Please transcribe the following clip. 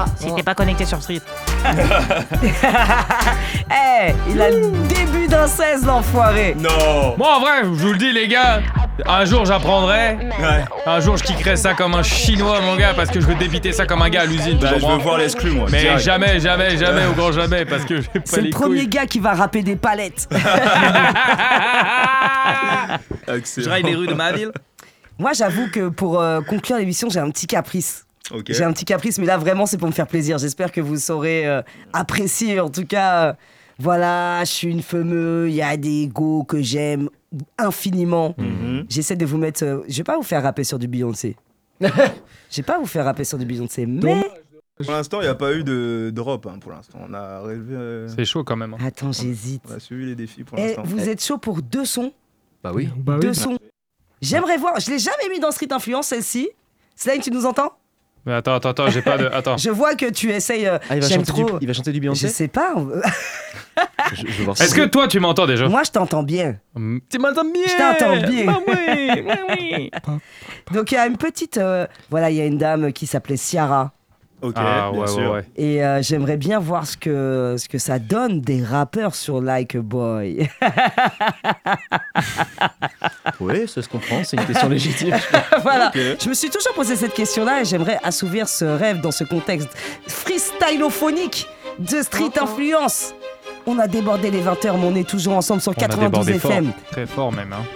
si t'es pas connecté sur Street. Il a le début d'un 16, l'enfoiré. Non. Moi, en vrai, je vous le dis, les gars, un jour j'apprendrai. Ouais. Un jour je kickerai ça comme un chinois, mon gars, parce que je veux débiter ça comme un gars à l'usine. tu Bah, je comprends? veux voir l'exclu, moi. Mais direct. jamais, au grand jamais, parce que j'ai pas C'est les le premier couilles. gars qui va rapper des palettes. Excellent. Je raille les rues de ma ville. Moi, j'avoue que pour conclure l'émission, j'ai un petit caprice. Ok. J'ai un petit caprice, mais là, vraiment, c'est pour me faire plaisir. J'espère que vous saurez apprécier. En tout cas, voilà, je suis une fameuse, il y a des go que j'aime infiniment. Mhm. J'essaie de vous mettre... je vais pas vous faire rapper sur du Beyoncé. Je vais pas vous faire rapper sur du Beyoncé, mais... Pour l'instant, il n'y a pas eu de drop. Pour l'instant, on a relevé. C'est chaud quand même. Hein. Attends, j'hésite. On a suivi les défis pour Eh, l'instant. vous êtes chaud pour 2 sons? Bah oui. Deux sons. J'aimerais voir. Je l'ai jamais mis dans Street Influence, celle-ci. Slane, tu nous entends? Mais attends, j'ai pas de. Attends. Je vois que tu essayes. Ah, il va, j'aime chanter trop. il va chanter du Je Beyoncé. sais pas. Je veux voir ça. Est-ce que toi tu m'entends déjà? Moi, je t'entends bien. Tu m'entends bien? Je t'entends bien. Bah oui. Donc, il y a une petite. Voilà, il y a une dame qui s'appelait Ciara. Ok, Ah bien ouais, sûr. ouais. Et j'aimerais bien voir ce que ça donne des rappeurs sur Like a Boy. Oui, ça se comprend, c'est une question légitime. Voilà. Ok. Je me suis toujours posé cette question-là et j'aimerais assouvir ce rêve dans ce contexte freestylophonique de Street Influence. On a débordé les 20h, mais on est toujours ensemble sur On a 92 débordé fort. FM. Très fort même. Hein.